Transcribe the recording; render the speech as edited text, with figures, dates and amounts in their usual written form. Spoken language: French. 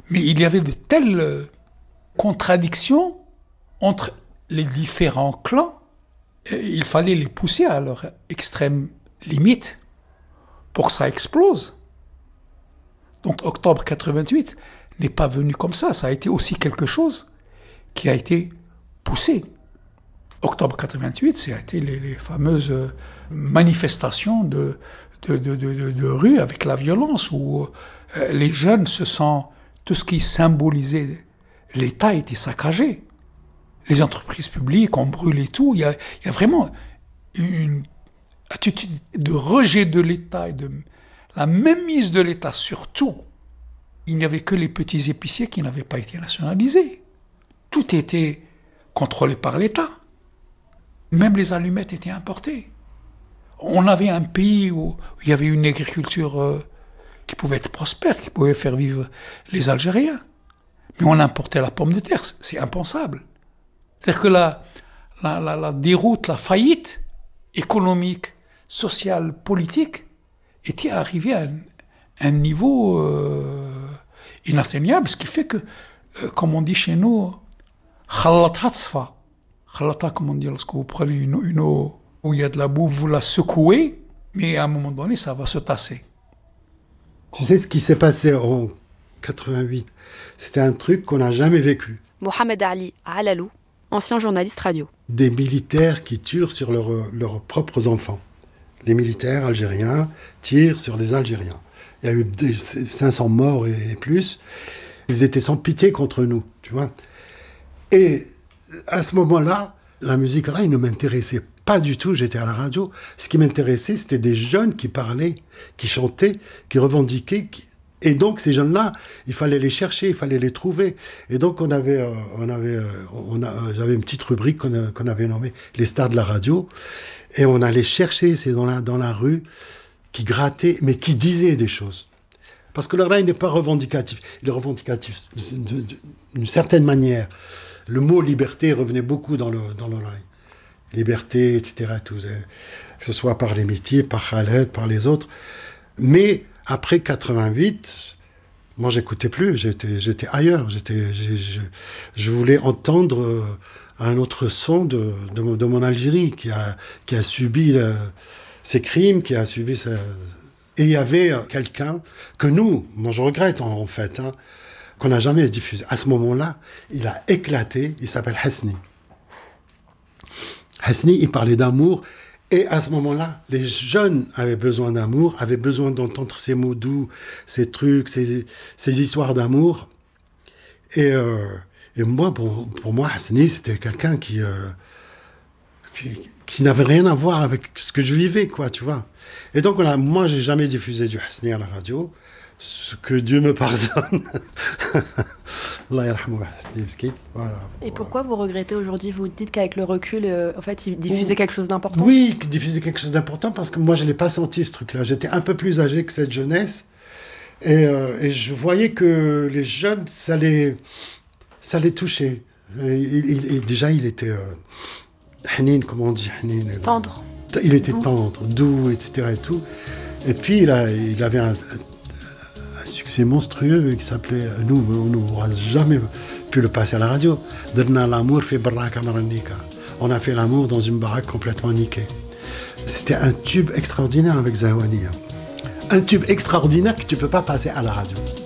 Mais il y avait de telles contradictions entre les différents clans, et il fallait les pousser à leur extrême limite pour que ça explose. Donc octobre 88 n'est pas venu comme ça a été aussi quelque chose qui a été poussé. Octobre 88, ça a été les fameuses manifestations de rue avec la violence où les jeunes se sentent, tout ce qui symbolisait l'État était saccagé. Les entreprises publiques ont brûlé tout. Il y a vraiment une attitude de rejet de l'État et de la mainmise de l'État sur tout. Il n'y avait que les petits épiciers qui n'avaient pas été nationalisés. Tout était contrôlé par l'État. Même les allumettes étaient importées. On avait un pays où il y avait une agriculture qui pouvait être prospère, qui pouvait faire vivre les Algériens. Mais on importait la pomme de terre, c'est impensable. C'est-à-dire que la déroute, la faillite économique, sociale, politique était arrivée à un niveau inatteignable, ce qui fait que, comme on dit chez nous, khalata tsfa. Khalata, comme on dit, lorsque vous prenez une eau où il y a de la boue, vous la secouez, mais à un moment donné, ça va se tasser. Tu sais ce qui s'est passé en 88 ? C'était un truc qu'on n'a jamais vécu. Mohamed Ali Alalou, ancien journaliste radio. Des militaires qui tirent sur leurs propres enfants. Les militaires algériens tirent sur les Algériens. Il y a eu 500 morts et plus. Ils étaient sans pitié contre nous, tu vois. Et à ce moment-là, la musique, là, il ne m'intéressait pas du tout. J'étais à la radio. Ce qui m'intéressait, c'était des jeunes qui parlaient, qui chantaient, qui revendiquaient. Et donc, ces jeunes-là, il fallait les chercher, il fallait les trouver. Et donc, j'avais une petite rubrique qu'on avait nommée « Les stars de la radio ». Et on allait chercher ces gens-là dans la rue, qui grattaient, mais qui disaient des choses. Parce que le rail n'est pas revendicatif. Il est revendicatif d'une certaine manière. Le mot « liberté » revenait beaucoup dans le rail. Liberté, etc. Tout, que ce soit par les métiers, par Khaled, par les autres. Mais après 88, moi, j'écoutais plus. J'étais ailleurs. Je voulais entendre un autre son de mon Algérie qui a subi ces crimes, qui a subi ça. Et il y avait quelqu'un que moi je regrette en fait, qu'on n'a jamais diffusé. À ce moment-là, il a éclaté, il s'appelle Hasni. Hasni, il parlait d'amour, et à ce moment-là, les jeunes avaient besoin d'amour, avaient besoin d'entendre ces mots doux, ces trucs, ces histoires d'amour. Et moi, pour moi, Hasni, c'était quelqu'un qui n'avait rien à voir avec ce que je vivais, quoi, tu vois. Et donc, moi, j'ai jamais diffusé du Hasni à la radio, ce que Dieu me pardonne. Allah yarhamou Hasni, Hasni, voilà. Et pourquoi vous regrettez aujourd'hui ? Vous dites qu'avec le recul, en fait, il diffusait quelque chose d'important ? Oui, il diffusait quelque chose d'important, parce que moi, je ne l'ai pas senti, ce truc-là. J'étais un peu plus âgé que cette jeunesse, et je voyais que les jeunes, ça les touchait. Et déjà, il était... Hanin, comment on dit Hanin ? Tendre. Il était tendre, doux, etc. Et tout. Et puis, il avait un succès monstrueux qui s'appelait... Nous, on n'aura jamais pu le passer à la radio. On a fait l'amour dans une baraque complètement niquée. C'était un tube extraordinaire avec Zahouani. Un tube extraordinaire que tu ne peux pas passer à la radio.